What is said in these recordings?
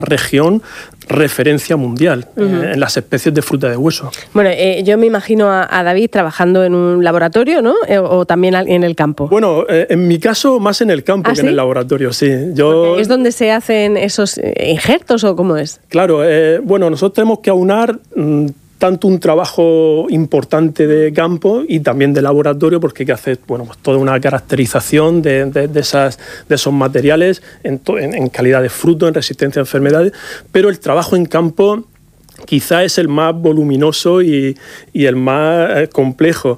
región referencia mundial en las especies de fruta de hueso. Bueno, yo me imagino a David trabajando en un laboratorio, ¿no? O también en el campo. Bueno, en mi caso más en el campo que en el laboratorio, sí. ¿Es donde se hacen esos injertos o cómo es? Claro, bueno, nosotros tenemos que aunar tanto un trabajo importante de campo y también de laboratorio, porque hay que hacer pues toda una caracterización de esos materiales en calidad de fruto, en resistencia a enfermedades, pero el trabajo en campo quizá es el más voluminoso y el más complejo.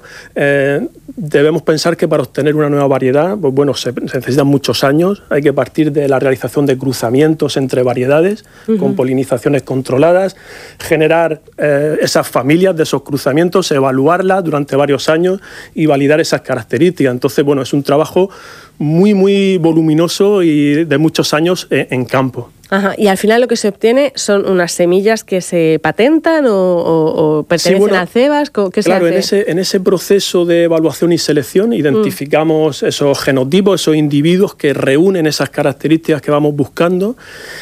Debemos pensar que para obtener una nueva variedad, pues bueno, se necesitan muchos años. Hay que partir de la realización de cruzamientos entre variedades con polinizaciones controladas, generar esas familias de esos cruzamientos, evaluarlas durante varios años y validar esas características. Entonces, bueno, es un trabajo muy, muy voluminoso y de muchos años en campo. Ajá. Y al final lo que se obtiene son unas semillas que se patentan o pertenecen a cebas. ¿Qué claro, se hace? En ese proceso de evaluación y selección identificamos esos genotipos, esos individuos que reúnen esas características que vamos buscando,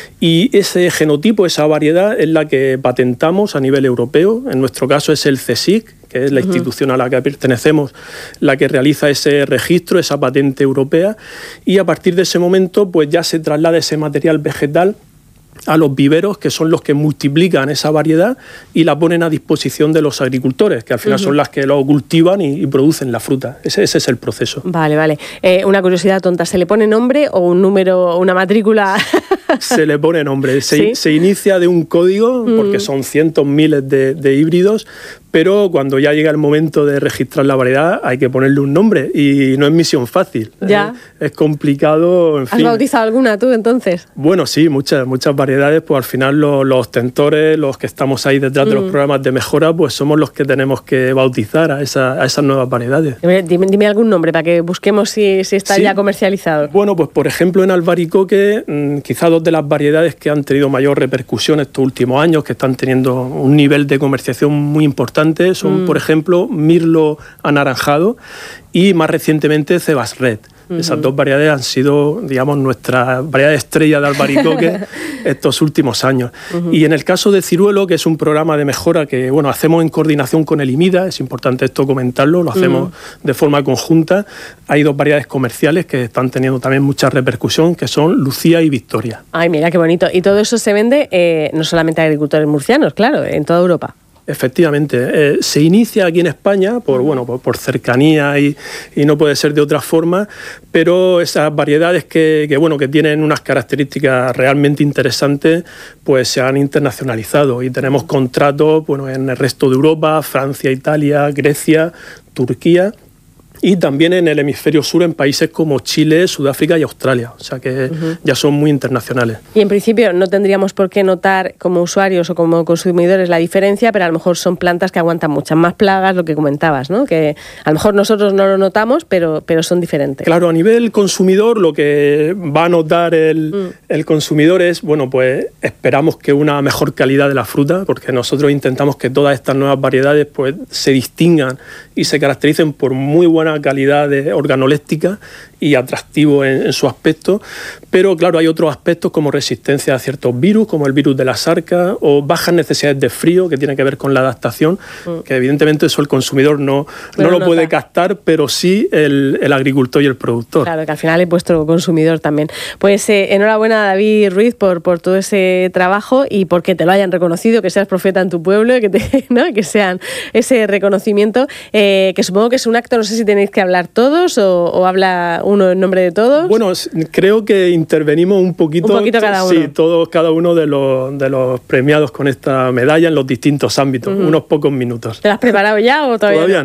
y ese genotipo, esa variedad, es la que patentamos a nivel europeo. En nuestro caso es el CSIC, que es la institución a la que pertenecemos, la que realiza ese registro, esa patente europea, y a partir de ese momento pues ya se traslada ese material vegetal a los viveros, que son los que multiplican esa variedad y la ponen a disposición de los agricultores, que al final son las que lo cultivan y producen la fruta. Ese es el proceso. Vale, vale. Una curiosidad tonta, ¿se le pone nombre o un número, una matrícula? Se le pone nombre. Se inicia de un código, porque son cientos, miles de híbridos, pero cuando ya llega el momento de registrar la variedad hay que ponerle un nombre y no es misión fácil. Ya. Es complicado, en fin. ¿Has bautizado alguna tú entonces? Bueno, sí, muchas variedades, pues al final los ostentores, los que estamos ahí detrás de los programas de mejora, pues somos los que tenemos que bautizar a esas nuevas variedades. Dime algún nombre para que busquemos si está ya comercializado. Bueno, pues por ejemplo en albaricoque, quizá dos de las variedades que han tenido mayor repercusión estos últimos años, que están teniendo un nivel de comercialización muy importante, son, por ejemplo, mirlo anaranjado y más recientemente cebas red. Esas dos variedades han sido, digamos, nuestra variedad estrella de albaricoque estos últimos años. Y en el caso de ciruelo, que es un programa de mejora que bueno, hacemos en coordinación con el IMIDA, es importante esto comentarlo, lo hacemos de forma conjunta. Hay dos variedades comerciales que están teniendo también mucha repercusión, que son Lucía y Victoria. Ay, mira qué bonito. Y todo eso se vende no solamente a agricultores murcianos, claro, en toda Europa. Efectivamente, se inicia aquí en España por cercanía y no puede ser de otra forma, pero esas variedades que tienen unas características realmente interesantes, pues se han internacionalizado y tenemos contratos en el resto de Europa, Francia, Italia, Grecia, Turquía, y también en el hemisferio sur en países como Chile, Sudáfrica y Australia. O sea que ya son muy internacionales. Y en principio no tendríamos por qué notar como usuarios o como consumidores la diferencia, pero a lo mejor son plantas que aguantan muchas más plagas, lo que comentabas, ¿no? Que a lo mejor nosotros no lo notamos, pero son diferentes. Claro, a nivel consumidor lo que va a notar el consumidor es, pues esperamos que una mejor calidad de la fruta, porque nosotros intentamos que todas estas nuevas variedades pues se distingan y se caractericen por muy buena calidad organoléptica y atractivo en su aspecto, pero claro, hay otros aspectos como resistencia a ciertos virus, como el virus de la sarca, o bajas necesidades de frío, que tiene que ver con la adaptación, que evidentemente eso el consumidor no lo puede captar, pero sí el agricultor y el productor. Claro, que al final es vuestro consumidor también. Pues enhorabuena, David Ruiz, por todo ese trabajo y porque te lo hayan reconocido, que seas profeta en tu pueblo, que sean ese reconocimiento, que supongo que es un acto, no sé si tenéis que hablar todos o habla uno en nombre de todos. Bueno, creo que intervenimos un poquito cada uno. Sí, cada uno de los premiados con esta medalla en los distintos ámbitos, unos pocos minutos. ¿Te lo has preparado ya o todavía no?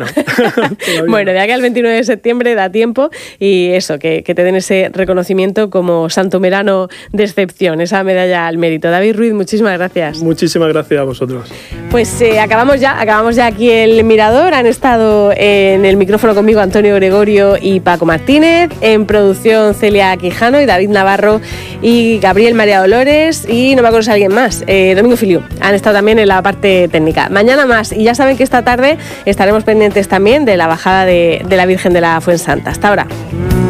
Bueno, de aquí al 29 de septiembre da tiempo y eso, que te den ese reconocimiento como santomerano de excepción, esa medalla al mérito. David Ruiz, muchísimas gracias. Muchísimas gracias a vosotros. Pues acabamos ya aquí el Mirador. Han estado en el micrófono conmigo Antonio Gregorio y Paco Martínez, en producción Celia Quijano y David Navarro y Gabriel María Dolores y no me acuerdo si alguien más, Domingo Filiu. Han estado también en la parte técnica. Mañana más, y ya saben que esta tarde estaremos pendientes también de la bajada de la Virgen de la Fuensanta. Hasta ahora.